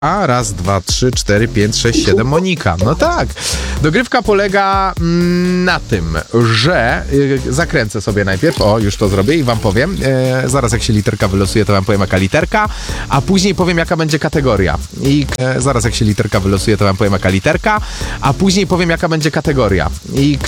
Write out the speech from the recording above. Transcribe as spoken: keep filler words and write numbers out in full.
A raz, dwa, trzy, cztery, pięć, sześć, siedem, Monika. No tak. Dogrywka polega mm, na tym, że y, zakręcę sobie najpierw, o, już to zrobię i wam powiem. E, zaraz jak się literka wylosuje, to wam powiem jaka literka, a później powiem jaka będzie kategoria. I e, zaraz jak się literka wylosuje, to wam powiem jaka literka, a później powiem jaka będzie kategoria. I